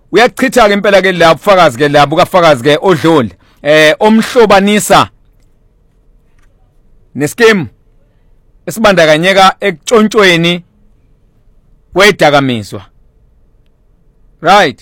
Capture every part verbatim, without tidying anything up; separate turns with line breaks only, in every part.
uyachitha ke impela ke la ubufakazi ke la bukafakazi ke odlule eh omhlobanisa nescheme esibandakanyeka ekutshontshweni kwedakamizwa. Right.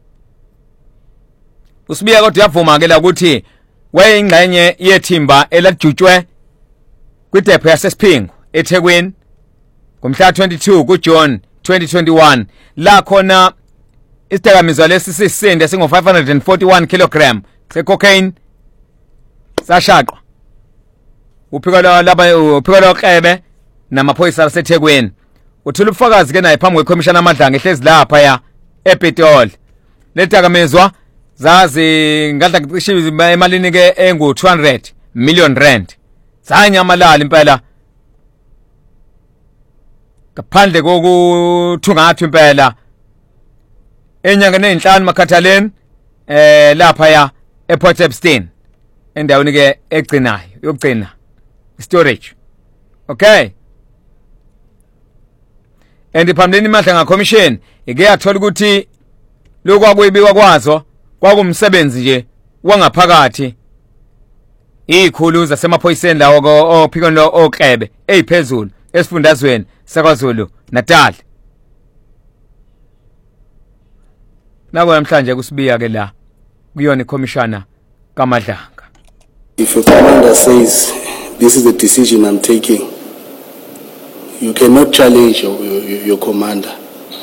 Usibiya kodwa yavuma ke la ukuthi wayingxenye yethimba elajutshwe kwidepho yasesiphingo eThekwini ngomhla twenty-two kuJune twenty twenty-one la khona isidakamizwa lesi sisinde singo five hundred forty-one kilogram secocaine sashaqwa uphiko laba uphiko loqebe namaphoyisa aseThekwini. Uthula ubufakazi ke naye phambi kweCommission amadlanga ehlezi lapha ya ePitoli. Ledakamizwa zazi ngadla ngicishe emalini ke engu two hundred million rand. Zanyamalala impela kaphandle kokuthungatha impela enyangeni ezinhlanu makhathaleni eh lapha ya ePort Epstein endaweni ke egcinayo yokugcina storage. Okay. And phambilini Madlanga Commission ike yathola ukuthi lokwakuyibiwa kwazo kwakumsebenzi nje wangaphakathi izikhulu zasemaphoyiseni lawo ophiko lo oklebe eziphezulu esifundazweni saKwaZulu Natal. Nako namhlanje kusibiya ke la kuyona iCommissioner kaMadlanga.
If a commander says this is the decision I'm taking, you cannot challenge your, your, your commander.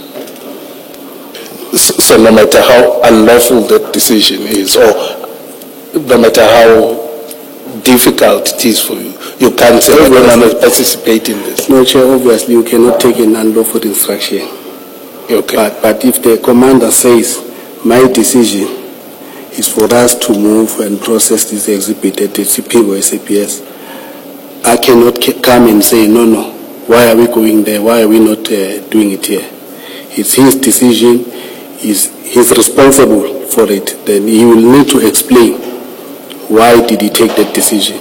So no matter how unlawful that decision is, or no matter how difficult it is for you, you can't say everyone will participate in this.
No, Chair, obviously you cannot take an unlawful instruction.
Okay.
But, but if the commander says, my decision is for us to move and process this exhibit at the C P or S A P S, I cannot come and say, no, no, why are we going there? Why are we not uh, doing it here? It's his decision. He's, he's responsible for it. Then he will need to explain why did he take that decision.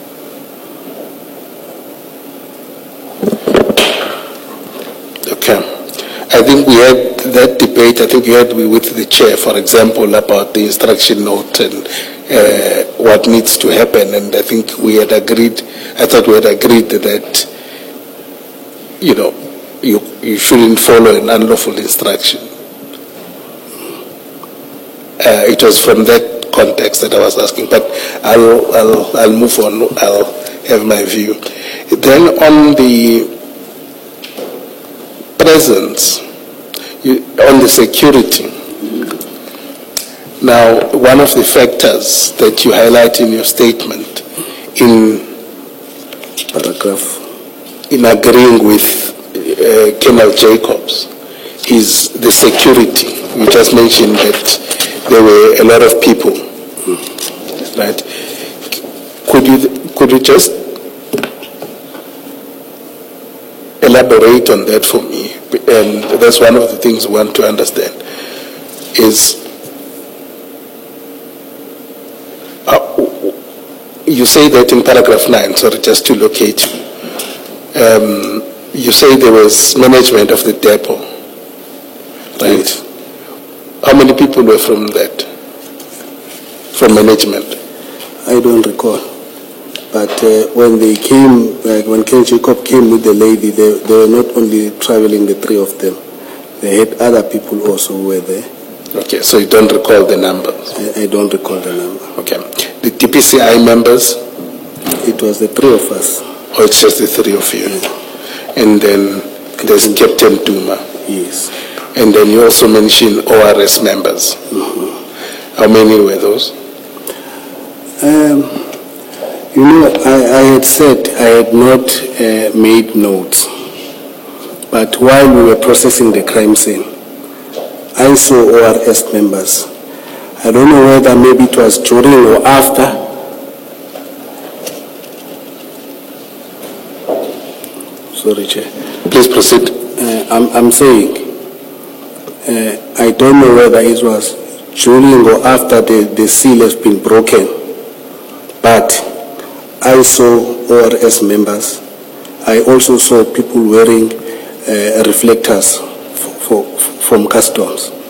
Okay. I think we had that debate, I think we had with the chair, for example, about the instruction note and uh, what needs to happen. And I think we had agreed, I thought we had agreed that, you know, you, you shouldn't follow an unlawful instruction. Uh, it was from that context that I was asking, but I'll, I'll, I'll move on, I'll have my view. Then on the presence, you, on the security, now one of the factors that you highlight in your statement in
paragraph,
in agreeing with uh, Colonel Jacobs is the security. You just mentioned that there were a lot of people, right? Could you could you just elaborate on that for me? And that's one of the things we want to understand. Is uh, you say that in paragraph nine? Sorry, just to locate you. Um, you say there was management of the depot, right? Yes. How many people were from that, from management?
I don't recall. But uh, when they came, like when Ken Jacob came with the lady, they, they were not only traveling, the three of them. They had other people also who were there.
Okay, so you don't recall the numbers?
I, I don't recall the number.
Okay. The T P C I members?
It was the three of us.
Oh, it's just the three of you. Yeah. And then there's Captain Duma.
Yes.
And then you also mentioned O R S members.
Mm-hmm.
How many were those?
Um, you know, I, I had said I had not uh, made notes. But while we were processing the crime scene, I saw O R S members. I don't know whether maybe it was during or after. Sorry, Chair.
Please proceed.
Uh, I'm, I'm saying, Uh, I don't know whether it was during or after the, the seal has been broken, but I saw O R S members. I also saw people wearing uh, reflectors for, for, from customs.